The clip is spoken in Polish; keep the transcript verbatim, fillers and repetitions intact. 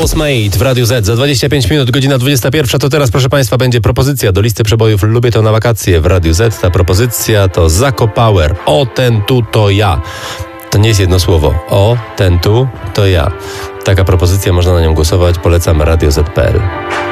Was Made w Radiu Z. Za dwadzieścia pięć minut, godzina dwudziesta pierwsza. To teraz, proszę Państwa, będzie propozycja do listy przebojów Lubię to na wakacje w Radiu Z. Ta propozycja to Zako Power. O, ten tu to ja. To nie jest jedno słowo. O, ten tu to ja. Taka propozycja, można na nią głosować. Polecam radio zet kropka pe el.